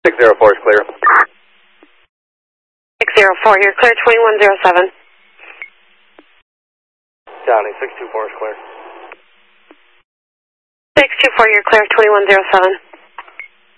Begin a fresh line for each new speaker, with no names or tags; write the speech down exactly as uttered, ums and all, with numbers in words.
six zero four is clear.
six zero four, you're clear twenty-one zero seven.
Downing, six two four is clear.
six two four, you're clear twenty-one zero seven.